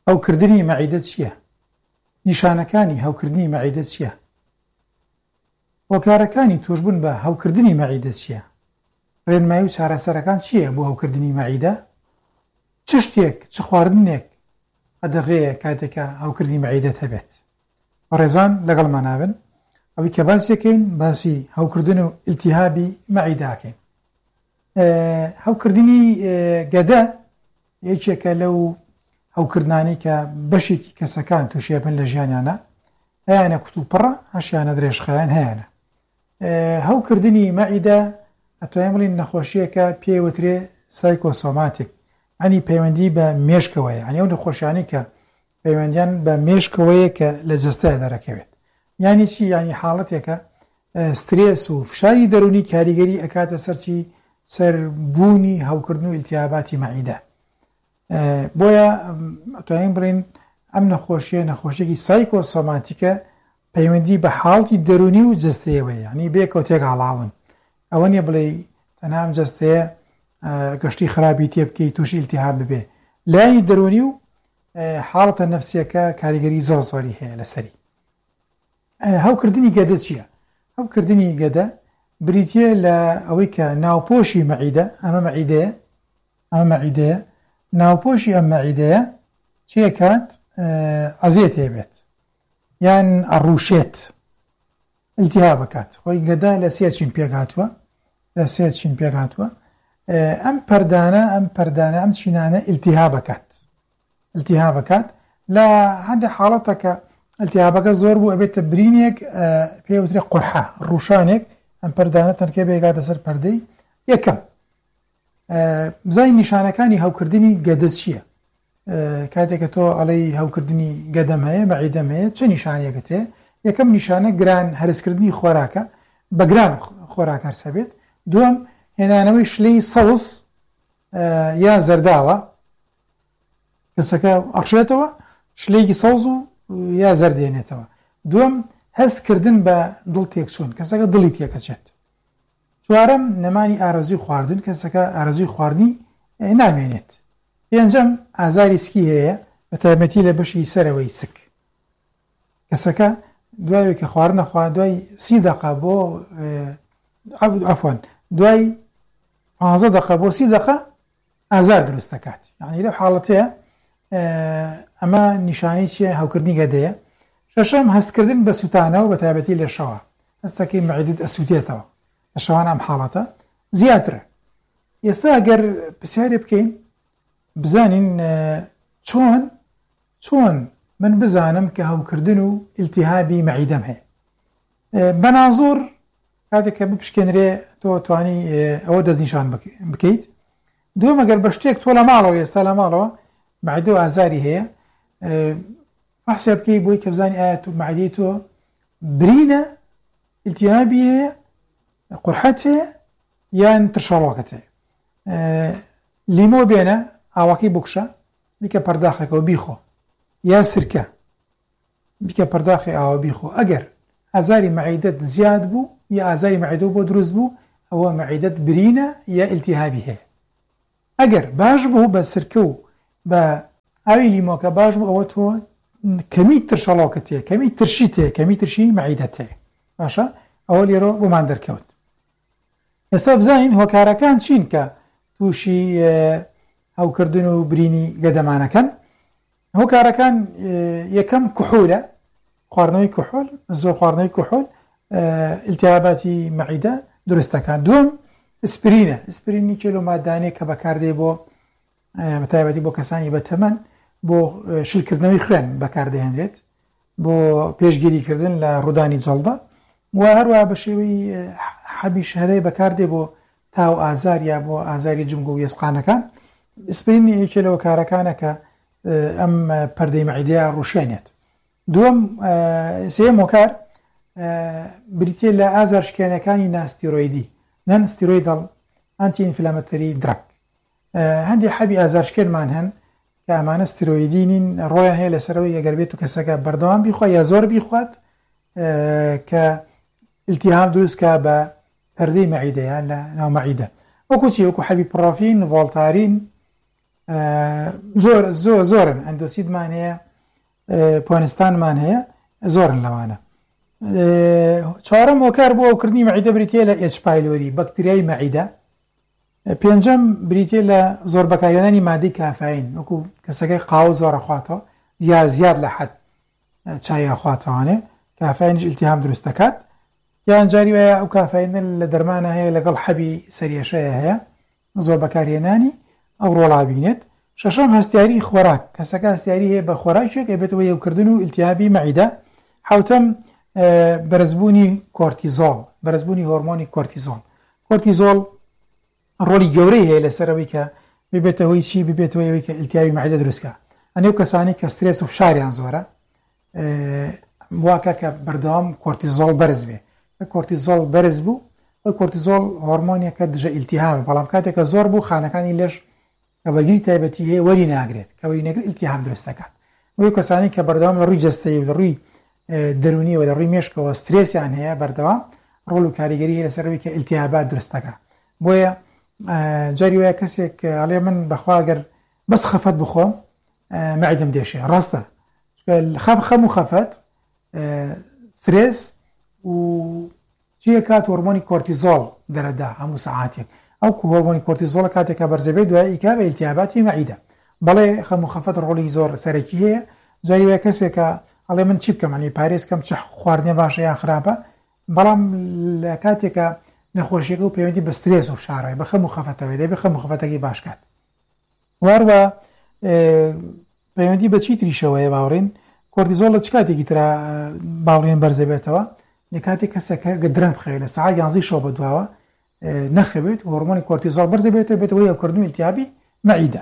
هەوکردنی مەعیدە چییە؟ نیشانەکانی هەوکردنی مەعیدە چییە؟ هۆکارەکانی توشبوون بە هەوکردنی مەعیدە چییە؟ ڕێنمایی و چارەسەرەکان چییە بۆ هەوکردنی مەعیدە؟ چ شتێک چ خواردنێک ئەدەغەیە کاتێکە هەوکردنی مەعیدەت هەبێت؟ ڕێزان لەگەڵمان نابن ئەوەی کە باسیەکەین باسی هەوکردن و ئیلتیهابی مەعیداکەین. هەوکردنی گەدە یەکێکە لەو هەوکردانەی کە بەشێکی کەسەکان تووشی بن لە ژیانیانە، هەیانە کوتوپڕە هەشیانە درێژخایان هەیەنە. هەوکردنی مەعیدە ئەتوانین بڵین نەخۆشیەکە پێوترێ سایکۆسۆماتیک، ئەنی پەیوەندی بە مێشکەوەیە، ئەنی ئەو نەخۆشیانەی کە پەیوەندیان بە مێشکەوەیە کە لە جەستەیە دەرەکەوێت. یانی چی؟ ینی حاڵەتێکە سترێس و فشاری دەرونی کاریگەری ئەکاتە سەرچی سەربوونی هەوکردن و ئیلتیهاباتی مەعیدە. بۆیە ئەتوانین بڵین ئەم نەخۆشیێکی سایکۆسۆماتیکە پەیوەندی بە حاڵەتی دەرونی و جەستەیەوەیە، ینی بێکەوە تێکهەڵاون. ئەوە نیە بڵێ تەنها ئەم جەستەیە گەشتی خراپی تێ بکەی تووشی ئیلتیهاب ببێ، لای دەرونی و حاڵەتە نەفسیەکە کاریگەری زۆری هەیە لەسەری. هەوکردنی گەدە چییە؟ هەوکردنی گەدە بریتیە لە ئەوەی کە ناوپۆشی مەعیدە، ئەمە مەعیدەیە، ناوپۆشی ئەم مەعیدەیە چیەکات؟ ئەزیێت هێبێت یان ئەڕووشێت، ئیلتیهاب بکات. خۆی گەدە لە سێ چین پێکهاتووە، ئەم پەردانە ئەم چینانە ئیلتیهاب بکات لە هەندێک حاڵەتەکە ئیلتیهابەکە زۆر بوو ئەبێتە برینێک پێوترێ قورحە، ڕوشانێک. ئەم پەردانە تەنکێ بێگاتە سەر پەردەی یەکەم. بزای نیشانەکانی هەوکردنی گەدە چییە؟ کاتێکە تۆ ئەڵەی هەوکردنی گەدەم هەیە مەعیدەم هەیە چه نیشانەکەت هەیە؟ یەکەم نیشانە گران هەرسکردنی خۆراکە، بە گران خۆراک هەرسەبێت. دووەم هێنانەوەی شلەی سەوز یا زەرداوە، کەسەکە ئەخشێتەوە شلەیەکی سەوز و یا زەردێنێتەوە. دووەم هەستکردن بە دڵ تێکچوون، کەسەکە دڵی تێکەچێت. چوارەم نەمانی ئارەزوی خواردن، کەسەکە ئارەزوی خواردنی نامێنێت. پێنجەم ئازاری سکی هەیە، بە تایبەتی لە بەشی سەرەوەی سک. کەسەکە دوای کە خواردن نەخوارد دوای 30 دقه بۆ عفوان دوای 15 دقه بۆ 30 دقه ئازار دروست دەکات. یعنی لەو حاڵەتەیە ئەمە نیشانەی چیە؟ هەوکردنی گەدەیە. شەشەم هەستکردن بە سوتانە و بە تایبەتی لە شەوە، هەستەکەی مەعیدەت ئەسووتێتەوە لە شەوان. ئەم حاڵەتە زیاترە. ئێستا ئەگەر پرسیارێ بکەین بزانین چۆن من بزانم کە هەوکردن و ئیلتیهابی مەعیدەم هەیە. بەنازوور کاتێککە بپشکێنرێ تۆ توانی ئەوە دەستنیشان بکەیت. دووەم ئەگەر بە شتێک تۆ لە ماڵەوە ئێستا لە ماڵەوە مەعیدە و ئازاری هەیە، بەحسێ بکەی بۆی کە بزانی ئایا تو مەعیدەی تۆ برینە، ئیلتیهابی هەیە، قورحەت هەیە یان ترشەڵۆکت هەیە. لیمۆ بێنە ئاوەکەی بکشە بیکە پەرداخێکەوە بیخۆ، یا سرکە بیکە پەرداخی ئاوە بیخۆ. ئەگەر ئازاری مەعیدەت زیاد بوو یا ئازاری مەعیدە بۆ دروست بوو، ئەوە مەعیدەت برینە یا ئیلتیهابی هەیە. ئەگەر باش بوو بە سرکە و بە ئاوی لیمۆکە باش بوو، ئەوە تۆ کەمی ترشەڵۆکت هەیە، کەمی ترشیت هەیە، کەمی ترشی مەعیدەت هەیە. باشە ئەوە لێرە بۆمان دەرکەوت. ئێستا بزانین هۆکارەکان چین کە تووشی هەوکردن و برینی گەدەمانەکەن. هۆکارەکان یەکەم کحولە، خواردنەوەی کحول، زۆر خواردنەوەی کحول ئیلتیهاباتی مەعیدە دروستەکان. دووەم ئسپرینە، ئسپرینی کێلۆ مادانەیە کە بەکاردێ بۆ بەتایبەتی بۆ کەسانی بەتەمەن بۆ شلکردنەوەی خوێن بەکاردەهێنرێت، بۆ پێشگیریکردن لە ڕوودانی جەڵدە، و هەروە بە شێوەی حەبی شەرەی بەکاردێ بۆ تاو ئازار یا بۆ ئازاری جمگە و یێسقانەکان. ئسپرین یەکێ لەوە کارەکانە کە ئەم پەردەی مەعیدەیە ڕوشێنێت. دووەم سێم هۆکار بریتیە لە ئازارشکێنەکانی ناستیرۆیدی، نان ستیرۆیدەڵ ئەنتی ئینفلامەتەری دراگ. هەندێک حەبی ئازارشکێنمان هەن کە ئەمانە ستیرۆیدی نین، ڕۆیان هەیە لەسەرەوەی ئەگەر بێت و کەسەکە بەردەوام بیخوا یا زۆر بیخوات کە ئیلتیهاب دروستکە بە پەردەی مەعیدەیە لە ناو مەعیدە. وەکو چی؟ وەکو حەبی پڕۆفین، ڤۆڵتارین، زۆرن ئەندۆسیدمان هەیە پۆنستانمان هەیە زۆرن لەوانە. چوارەم هۆکار بۆ ئەوکردنی مەعیدە بریتێ لە H. pylori بەکتریای مەعیدە. پێنجەم بریتێ لە زۆر بەکارهێنانی مادەی کافین وەکو کەسەکەی قاوە زۆرە خواتەوە یا زیاد لە حەد چای خواتەوانێ کافینش ئیلتیهام دروست دەکات یان جاری وایە ئەو کافینە لە دەرمانە هەیە لەگەڵ حەبی سەریێشەیە هەیە زۆر بەکارهێنانی ئەو ڕۆڵابینێت. شەشەم هەستیاری خۆراک کەسەکە هەستیاری هەیە بە خۆراکێک ئەبێتەوە یەوکردن و ئیلتیهابی مەعیدە. حوتەم بەرزبوونی کۆرتیزۆڵ بەرزبوونی هۆرمۆنی کۆرتیزۆڵ ڕۆلی گەورەی هەیە لەسەرەوەی کە ببێتەوەی چی ببێتەوە ئەوەی کە ئیلتیهابی مەعیدە دروستکە. ئەنێو کەسانی کە سترێس و فشاریان زۆرە واکە کە بەردەوام کۆرتیزۆڵ بەرز بێ کۆرتیزۆڵ بەرز بوو ئەو کۆرتیزۆڵ هۆرمۆنیەکە دژە ئیلتیهامە بەڵام کاتێکە زۆر بوو خانەکانی لەش کە بەگیری تایبەتی هەیە وەری ناگرێت کە وەری نەگرێت ئیلتیهام دروست دەکات. ئەو کەسانی کە بەردەوام لە ڕووی جەستەیی و لە ڕووی دەرونی و لە ڕووی مێشکەوە سترێسیان هەیە بەردەوام ڕۆڵ و کاریگەری هەیە لەسەرەوەی کە ئیلتیهابات دروست دەکات. بۆیە جاری وایە کەسێک ئەڵێ من بەخوا گەر بەس خەفەت بخۆم مەعیدەم دێشێ ڕاستە خەم و خەفەت سترێس و چیە کات هۆرمۆنی کۆرتیزۆڵ دەرەدا هەموو سەعاتێک ئەو هۆرمۆنی کۆرتیزۆڵە کاتێکە بەرزەبێ دوای ئیکا بە ئیلتیهاباتی مەعیدە. بەڵێ خەم و خەفەت ڕۆڵی زۆر سەرەکی هەیە جاری وایە کەسێکە ئەڵێ من چی بکەم ئەنی پارێز کەم چ خواردنێ باشە یان خراپە بەڵام لە کاتێکە نەخۆشیەکە و پەیوەندی بە سترێس و فشارەوەی بە خەم و خەفەتەوەی دەبێت خەم و خەفەتەکەی باشکات. واروە پەیوەندی بە چی تریشەوەیە باوڕین کۆرتیزۆڵ لە چ کاتێکی ترا باوڕێن بەرزەبێتەوە لە کاتێک کەسەکە گەدرەن بخەوێت لە سەعات 11 شەو بەدواوە نەخەوێت هۆرمۆنی کۆرتیزۆڵ بەرزەبێتەوە بێتەوە یەوکردنی ئیلتیهابی مەعیدە.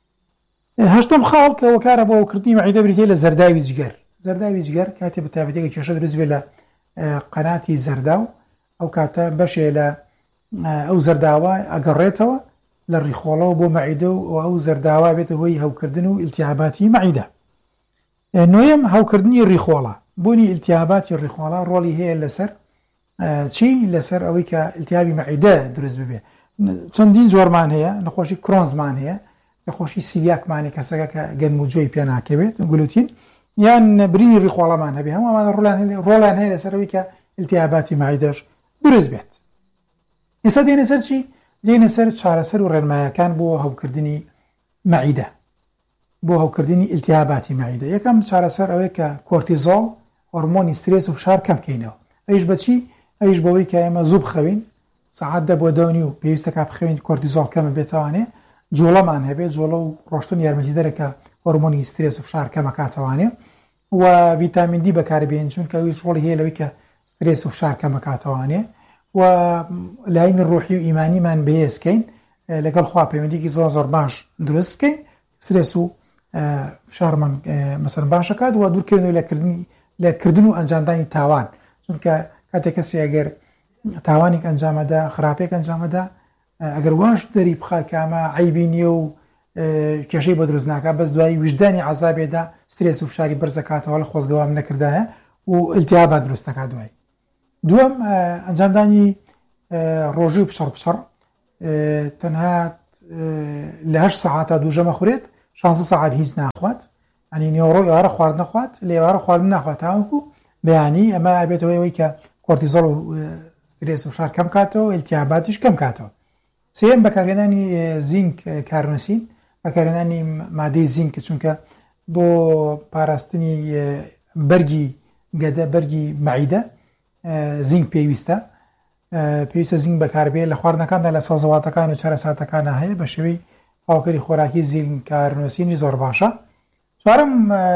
هەشتم خاڵ کە وەکارە بۆ ئەوکردنی مەعیدە بریتێ لە زەرداوی جگەر کاتێ بە تایبەتێکی کێشە دروست بێت لە قەناتی زەرداو ئەو کاتە بەشێ لە ئەو زەرداوە ئەگەڕێتەوە لە ڕیخۆڵەوە بۆ مەعیدە و ئەو زەرداوا بێتە هۆی هەوکردن و ئیلتیهاباتی مەعیدە. نوێم هەوکردنی ڕیخۆڵە بوونی ئیلتیهاباتی ڕیخۆڵە ڕۆڵی هەیە لەسەر چی لەسەر ئەوەی کە ئیلتیهابی مەعیدە دروست ببێ. چەندین جۆرمان هەیە نەخۆشی کرۆنزمان هەیە نەخۆشی سیلیاکمانی کەسەکە کە گەنم و جۆی پێ ناکەوێت گلوتین یان برینی ڕیخۆڵەمان هەبێ هەمومان ڕۆڵیان هەیە لەسەرەوەی کە ئیلتیهاباتی مەعیدەش دروست بێت. ئێستا دێنە سەر چی؟ دێنە سەر چارەسەر و ڕێنمایەکان بۆ هەوکردنی مەعیدە بۆ هەوکردنی ئیلتیهاباتی مەعیدە. یەکەم چارەسەر ئەوەیە کە کۆرتیزۆڵ هۆرمۆنی سترێس و فشار کەم بکەینەوە. ئەویش بەچی؟ ئەویش بەوەی کە ئێمە زوو بخەوین سەعات 10 بۆ 2 و پێویستە کابخەوین کۆرتیزۆڵ کەمە بێتوانێ جوڵەمان هەبێت جوڵە و ڕۆشتن یارمەتیدەرەکە هۆرمۆنی سترێس و فشار کەمەکاتەوانێ و ڤیتامین دی بەکاربێن چونکە ئەویش ڕۆڵی هەیە لەوەی کە سترێس و فشار کەمەکاتەوانێ و لاینی ڕۆحی و ئیمانیمان بەهێزکەین لەگەڵ خوا پەیوەندیکی زۆر باش دروست بکەین سترێس و فشارمان مەسەن باشەکات و دوورکەوێنەوە لەکردن و ئەنجامدانی تاوان چونکە کاتێک کەسی ئەگەر تاوانێک ئەنجامەدا خراپێک ئەنجامەدا ئەگەر واش دەری بخات کامە عیبی نییە و کێشەی بە دروست ناکات بەس دوایی وجدانی عەزابێدا سترێس و فشاری بەرزەکاتەوە لە خۆزگەوام نەکردایە و ئیلتیهابات دروست دەکات. دووەم ئەنجامدانی ڕۆژی و پشڕ تەنها لە 8 ساعات تا دووژەمە خورێت 16 ساعت هیچ ناخوات ئەنی نێوڕۆ ئێوارە خواردن نەخوات لە ئێوارە خواردن ناخوات تاوەکو بەیانی ئەمە ئەبێتەوە ئەوەی کە کۆرتیزۆڵ و سترێس و فشار کەم کاتەوە ئیلتیهاباتیش کەم کاتەوە. سێم بەکارهێنانی زینک کارنووسین بەکارهێنانی مادەی زینک چونکە بۆ پاراستنی بەرگی گەدە بەرگی مەعیدە زینک پێویستە زینک بەکاربێت لە خواردنەکاندا لە سەوزەواتەکان و چارەساتەکانە هەیە بە شێوەی هاوکەری خۆراکی زینک کارنووسینی زۆر باشە. چوارم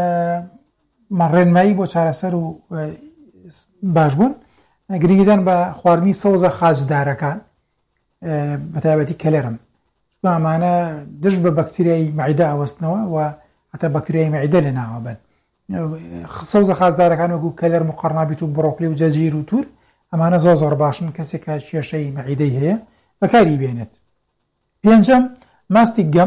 ڕێنمایی بۆ چارەسەر و باشبوون گرنگیدان بە خواردنی سەوزە خاجدارەکان بەتایبەتی کەلێرم چونکە ئەمانە دژ بە بەکتریای مەعیدە ئەوەستنەوە و هەتا بەکتریای مەعیدە لە ناوە بن. سەوزە خاجدارەکان وەکو کەلێر و قەرنابیت و بڕۆکلی و جەجیر و تور ئەمانە زۆر باشن کەسێکە کێشەی مەعیدەی هەیە بەکاری بێنێت. پێنجەم ماستی گەم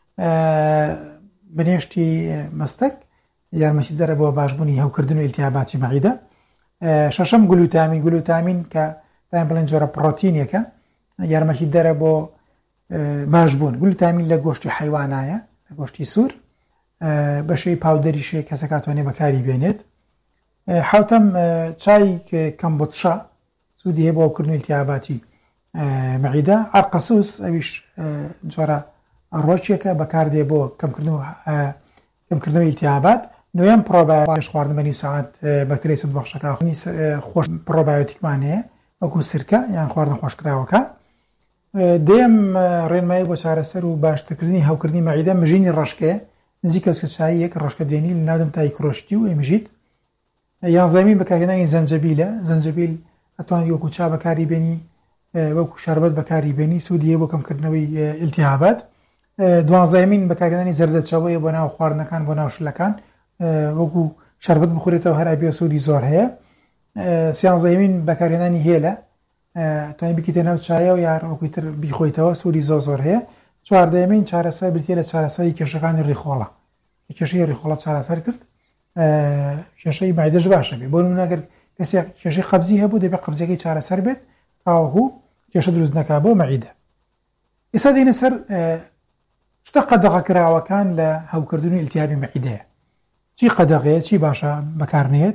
بنێشتی مەستەک یارمەتیدەرە بۆ باشبوونی هەوکردن و ئیلتیهاباتی مەعیدە. شەشەم گلوتامین کە دایم بڵێن جۆرە پڕۆتینێکە یارمەتیدەرە بۆ باش بوون گلوتامین لە گۆشتی حیوانایە لە گۆشتی سوور بەشەی پاودەریشەیە کەسەکاتوانێ بەکاری بێنێت حوتەم چای کەمبوتشا سوودی هەیە بۆ ئەوکردنی التیاباتی معیدە ئەرقەسوس ئەویش جۆرە ڕۆچێکە بەکاردێ بۆ کەمکردنەوەی التیابات نوێم پرۆبایۆتیک خواردن بە نیو سەعات بەکتریای سوود بەخشەکە خۆش پرۆبایۆتیکمان هەیە وەکو سرکە یان خواردن خۆشکراوەکە دێم ڕێنمایی بۆ چارەسەر و باشترکردنی هەوکردنی مەعیدە مژینی ڕەشکەیە نزیک کەسکەچایی یەک ڕەشکە دێنی لە ناودم تای کرۆشتی و ئێمژیت یانزەمین بەکارهێنانی زەنجەبیلە زەنجەبیل ئەتوانێت وەکو چا بەکاری بێنی وەکو شەربەت بەکاری بێنی سوودی هەیە بۆ کەمکردنەوەی ئیلتیهابات دوانزەمین بەکارهێنانی زەردەچەوەیە بۆ ناو خواردنەکان بۆ ناو شلەکان وەکو شەربەت بخورێتەوە هەر ئەبێ سوودی زۆر هەیە سیانزەمین بەکارهێنانی هێلە توانێت بکەیتە ناو چایە و یان وەکوی تر بیخۆیتەوە سوودی زۆر هەیە چواردەمین چارەسەر بریتە لە چارەسەری کێشەکانی ڕیخۆڵە کێشەی ڕیخۆڵە چارەسەر کرد کێشەی معدەش باشە بێ بۆ نمونە ئەگەر کەسێک کێشەی قەبزی هەبوو دەبێت قەبزەکەی چارەسەر بێت تاوەکو کێشە دروست نەکات بۆ مەعیدە ئێستا دێنە سەر شتە قەدەغەکراوەکان لە هەوکردنی ئیلتیهابی مەعیدەیە چی قەدەغەیە چی باشە بەکارنێت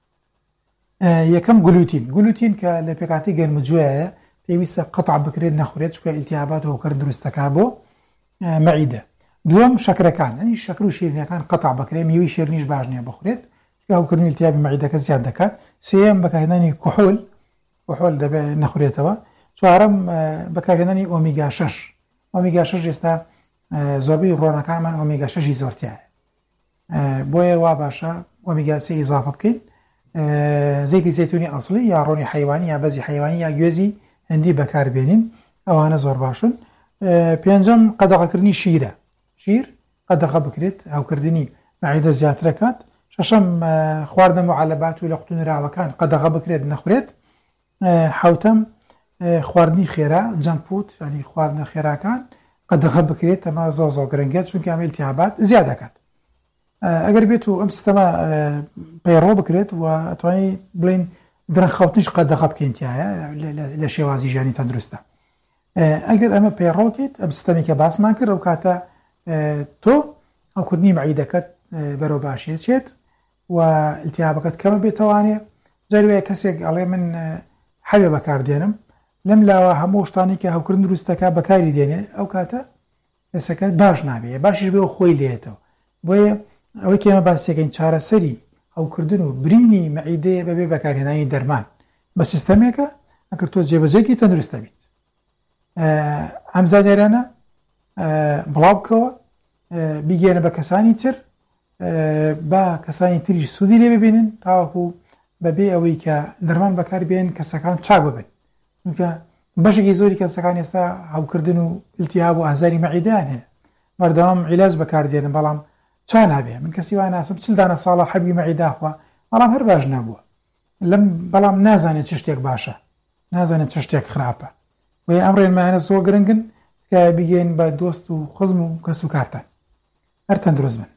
یەکەم گلوتین کە لە پێکاتی گەرمجوۆیە پێویستە قەتع بکرێت نەخورێت چونکە ئیلتیهابات هەوکرد دروستەکات بۆ مەعیدە دووەم شەکرەکان ئەنی شەکر و شیرینیەکان قەتع بکرێت میوەی شیرینیش باش نییە بخورێت چونکە هەوکردنی ئیلتیهابی مەعیدەکە زیاد دەکات سێەم بەکارهێنانی کوحۆل دەبێت نەخورێتەوە چوارەم بەکارهێنانی ئۆمیگا 6 ئۆمیگا 6 ئێستا زۆربەی ڕۆنەکانمان ئۆمیگا 6 زۆرتیایە بۆیە وا باشە ئۆمیگا 3 ئیزافە بکەین زەیتی زەیتونی ئەسڵی یا ڕۆنی حیوانی یا بەزی حیوانی یا گوێزی هەندی بەکاربێنین ئەوانە زۆر باشن پێنجەم قەدەغەکردنی شیر قەدەغە بکرێت هەوکردنی مەعیدە زیاترەکات شەشەم خواردن معەلبات و لە قوتونراوەکان قەدەغە بکرێت نەخورێت حوتەم خواردنی خێرا جەنک فود ینی خواردنە خێراکان قەدەغە بکرێت ئەمە زۆر گرنگە چونکە ئەمە ئیلتیهابات زیاد دەکات ئەگەر بێت و ئەم سیستەمە پەیڕۆ بکرێت و ئەتوانی بڵین درەنخەوتنیش قەدەغە بکەینتیایە لە شێوازی ژیانی تەندروستە ئەگەر ئەمە پەیڕۆکێت ئەم سیستەمی کە باسمان کرد ئەو کاتە تۆ هەوکردنی مەعیدەکەت بەرەو باشێت و ئیلتیهابەکەت کەمە بێتەوانێ جاروایە کەسێک ئەڵێ من حەوێ بەکاردێنم لەم لاوە هەموو شتانی کە هەوکردن دروستەکە بەکاری دێنێ ئەو کاتە کەسەکە باش نابێ باشیش بێ و خۆی لێتەوە بۆیە ئەوەی کێمە باسیەکەین چارەسەری هەوکردن و برینی مەعیدەیە بەبێ بەکارهێنانی دەرمان بە سیستەمێکە ئەگەر تۆ جێبەجێکی تەندروستە بیت ئەم زانیاریانە بڵاو بکەوە بیگەێنە بە کەسانی تر با کەسانی تریش سوودی لێ ببینن تاوەکو بەبێ ئەوەی کە دەرمان بەکاربێن کەسەکان چاک ببن چونکە بەشێکی زۆری کەسەکان ئێستا هەوکردن و ئیلتیهاب و ئازاری مەعیدەیان هەیە بەردەوام عیلاج بەکاردێنن بەڵام چا نابێ من کەسی وای ناسم 40 ساڵە حەبی مەعیداخوا بەڵام هەر باش نبووە لەم بەڵام نازانێت چ شتێک باشە نازانێت چ شتێک خراپە وێ ئەم ڕێنمایانە زۆر گرنگن تکایە بگەین بە دۆست و خزم و کەس و کارتان هەر تەندروست بن